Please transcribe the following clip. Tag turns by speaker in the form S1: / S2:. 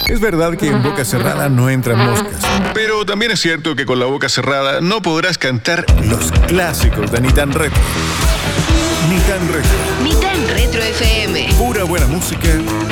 S1: Es verdad que en boca cerrada no entran moscas, pero también es cierto que con la boca cerrada no podrás cantar los clásicos de Ni Tan Retro. Ni Tan Retro.
S2: Ni Tan Retro FM.
S1: Pura buena música